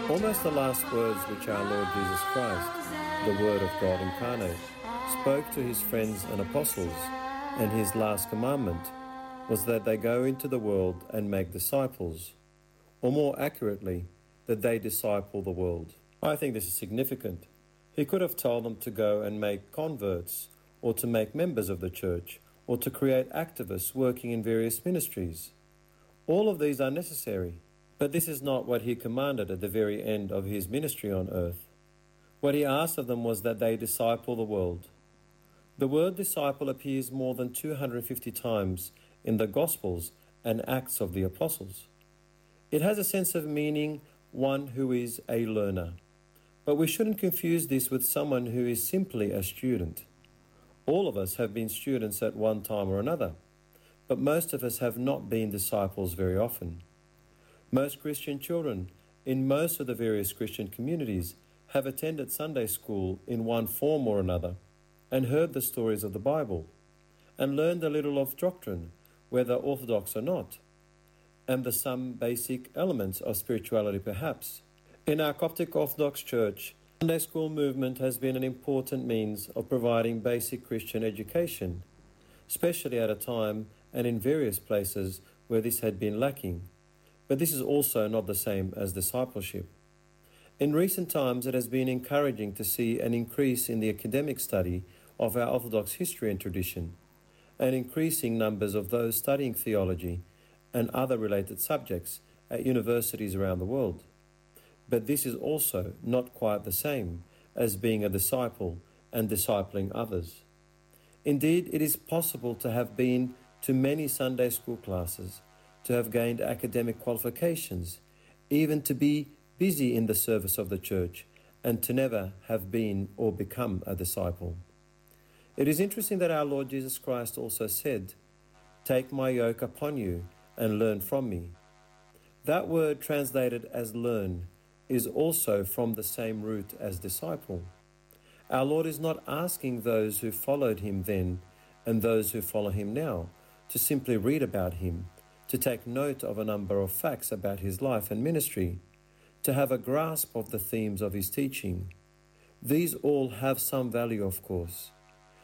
Almost the last words which our Lord Jesus Christ, the Word of God incarnate, spoke to his friends and apostles, and his last commandment was that they go into the world and make disciples, or more accurately, that they disciple the world. I think this is significant. He could have told them to go and make converts, or to make members of the church, or to create activists working in various ministries. All of these are necessary, but this is not what he commanded at the very end of his ministry on earth. What he asked of them was that they disciple the world. The word disciple appears more than 250 times in the Gospels and Acts of the Apostles. It has a sense of meaning one who is a learner. But we shouldn't confuse this with someone who is simply a student. All of us have been students at one time or another, but most of us have not been disciples very often. Most Christian children in most of the various Christian communities have attended Sunday school in one form or another and heard the stories of the Bible and learned a little of doctrine, whether orthodox or not, and the some basic elements of spirituality perhaps. In our Coptic Orthodox Church, Sunday school movement has been an important means of providing basic Christian education, especially at a time and in various places where this had been lacking. But this is also not the same as discipleship. In recent times, it has been encouraging to see an increase in the academic study of our Orthodox history and tradition, and increasing numbers of those studying theology and other related subjects at universities around the world. But this is also not quite the same as being a disciple and discipling others. Indeed, it is possible to have been to many Sunday school classes, to have gained academic qualifications, even to be busy in the service of the church, and to never have been or become a disciple. It is interesting that our Lord Jesus Christ also said, "Take my yoke upon you and learn from me." That word translated as learn is also from the same root as disciple. Our Lord is not asking those who followed him then and those who follow him now to simply read about him, to take note of a number of facts about his life and ministry, to have a grasp of the themes of his teaching. These all have some value, of course,